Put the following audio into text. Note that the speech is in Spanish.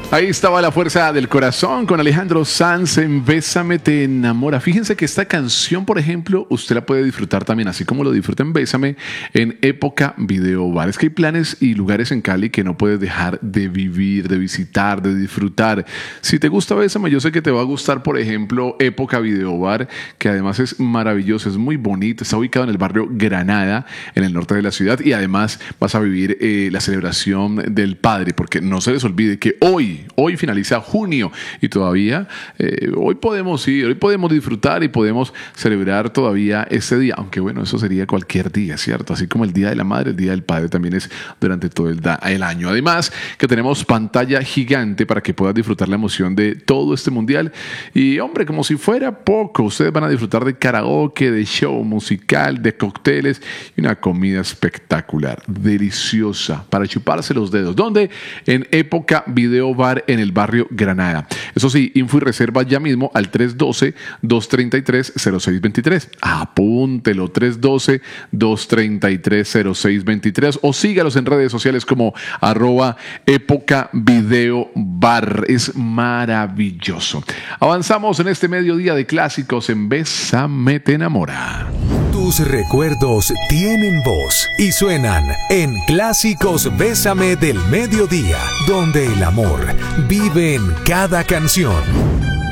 Ahí estaba La Fuerza del Corazón con Alejandro Sanz en Bésame te enamora. Fíjense que esta canción, por ejemplo, usted la puede disfrutar también, así como lo disfruta en Bésame, en Época Video Bar. Es que hay planes y lugares en Cali que no puedes dejar de vivir, de visitar, de disfrutar. Si te gusta Bésame, yo sé que te va a gustar, por ejemplo, Época Video Bar, que además es maravilloso, es muy bonito, está ubicado en el barrio Granada, en el norte de la ciudad, y además vas a vivir la celebración del Padre, porque no se les olvide que hoy finaliza junio y todavía hoy podemos ir, hoy podemos disfrutar y podemos celebrar todavía este día, aunque bueno, eso sería cualquier día, ¿cierto? Así como el Día de la Madre, el Día del Padre también es durante todo el año. Además que tenemos pantalla gigante para que puedas disfrutar la emoción de todo este mundial y hombre, como si fuera poco, ustedes van a disfrutar de karaoke, de show musical, de cócteles y una comida espectacular, deliciosa, para chuparse los dedos. ¿Dónde? En Época Video Bar en el barrio Granada. Eso sí, info y reserva ya mismo al 312-233-0623. Apúntelo, 312-233-0623 o sígalos en redes sociales como @épocavideobar. Es maravilloso. Avanzamos en este mediodía de clásicos en Bésame te enamora. Tus recuerdos tienen voz y suenan en Clásicos Bésame del Mediodía, donde el amor vive en cada canción.